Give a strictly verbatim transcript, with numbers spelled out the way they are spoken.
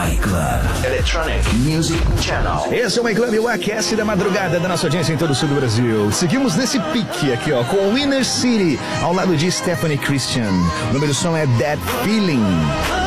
iClub Electronic Music Channel. Esse é o iClub, o aquece da madrugada da nossa audiência em todo o sul do Brasil. Seguimos nesse pique aqui, ó, com Winner City, ao lado de Stephanie Christian. O nome do som é That Feeling.